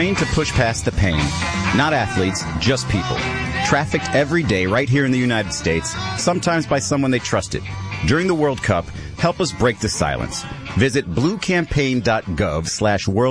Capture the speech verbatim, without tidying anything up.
trained to push past the pain. Not athletes, just people. Trafficked every day right here in the United States, sometimes by someone they trusted. During the World Cup, help us break the silence. Visit bluecampaign.gov slash world